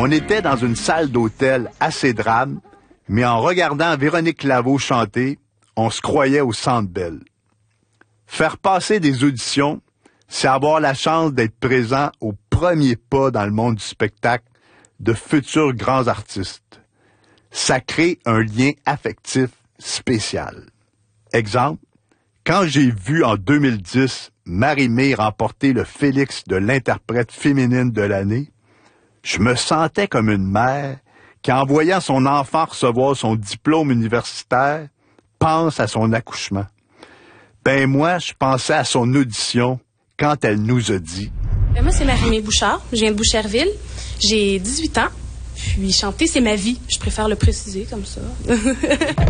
On était dans une salle d'hôtel assez drame, mais en regardant Véronique Laveau chanter, on se croyait au Centre Bell. Faire passer des auditions, c'est avoir la chance d'être présent au premier pas dans le monde du spectacle de futurs grands artistes. Ça crée un lien affectif spécial. Exemple, quand j'ai vu en 2010 Marie-Mé remporter le Félix de l'interprète féminine de l'année, je me sentais comme une mère qui, en voyant son enfant recevoir son diplôme universitaire, pense à son accouchement. Ben moi, je pensais à son audition quand elle nous a dit. Moi, c'est Marie-Mé Bouchard. Je viens de Boucherville. J'ai 18 ans. Puis chanter, c'est ma vie. Je préfère le préciser comme ça.